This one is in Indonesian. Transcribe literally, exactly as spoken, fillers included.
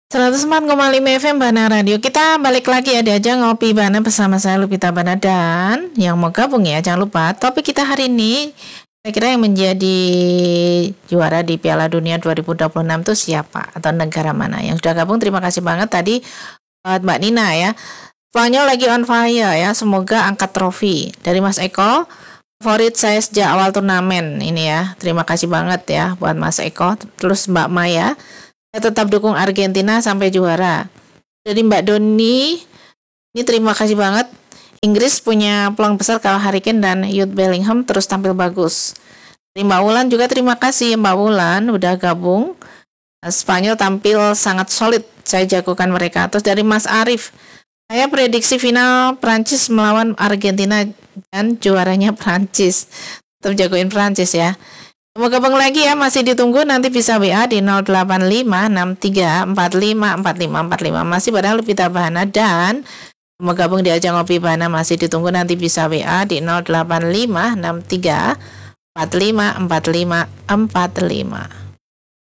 seratus empat koma lima F M Bana Radio. Kita balik lagi ya di Ajang Ngopi Bana bersama saya Lupita Bana, dan yang mau gabung ya jangan lupa topik kita hari ini saya kira yang menjadi juara di Piala Dunia dua ribu dua puluh enam itu siapa atau negara mana. Yang sudah gabung terima kasih banget tadi buat Mbak Nina ya. Spanyol lagi on fire ya, semoga angkat trofi. Dari Mas Eko, favorit saya sejak awal turnamen ini ya. Terima kasih banget ya buat Mas Eko. Terus Mbak Maya, saya tetap dukung Argentina sampai juara. Jadi Mbak Doni, ini terima kasih banget. Inggris punya peluang besar kalau Harry Kane dan Jude Bellingham terus tampil bagus. Dari Mbak Wulan juga terima kasih Mbak Wulan udah gabung. Spanyol tampil sangat solid, saya jagokan mereka. Terus dari Mas Arif, saya prediksi final Prancis melawan Argentina dan juaranya Prancis. Tetap jagoin Prancis ya. Mau gabung lagi ya, masih ditunggu, nanti bisa W A di nol delapan lima enam tiga empat lima empat lima empat lima. Masih barang Lupita Bahana, dan mau gabung di Ajang Ngopi Bahana masih ditunggu, nanti bisa W A di nol delapan lima enam tiga empat lima empat lima empat lima.